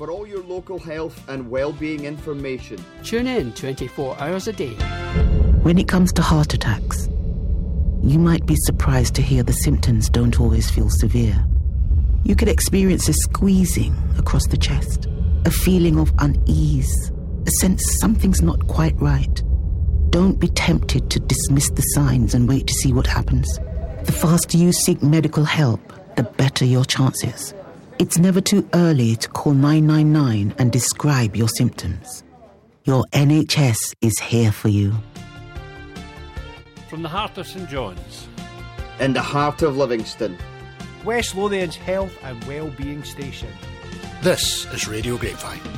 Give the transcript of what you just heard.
for all your local health and well-being information. Tune in 24 hours a day. When it comes to heart attacks, you might be surprised to hear the symptoms don't always feel severe. You could experience a squeezing across the chest, a feeling of unease, a sense something's not quite right. Don't be tempted to dismiss the signs and wait to see what happens. The faster you seek medical help, the better your chances. It's never too early to call 999 and describe your symptoms. Your NHS is here for you. From the heart of St John's, In the heart of Livingston, West Lothian's health and well-being station. This is Radio Grapevine.